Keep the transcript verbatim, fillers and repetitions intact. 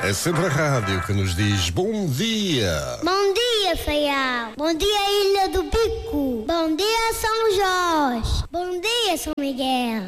É sempre a rádio que nos diz bom dia. Bom dia, Faial. Bom dia, Ilha do Pico. Bom dia, São Jorge. Bom dia, São Miguel.